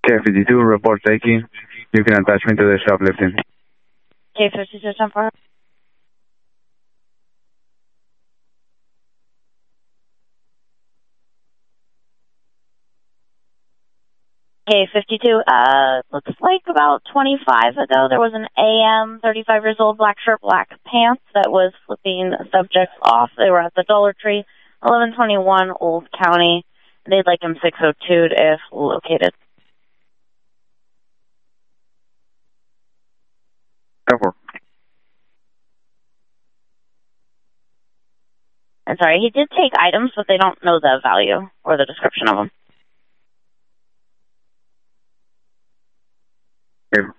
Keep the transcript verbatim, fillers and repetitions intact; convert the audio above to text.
K fifty-two, report taking. You can attach me to the shoplifting. K fifty-two, ten four. K fifty-two, uh, looks like about twenty-five ago there was an A M, thirty-five years old, black shirt, black pants that was flipping subjects off. They were at the Dollar Tree, eleven twenty-one Old County. They'd like him six oh two if located. ten four. I'm sorry, he did take items, but they don't know the value or the description of them. Okay.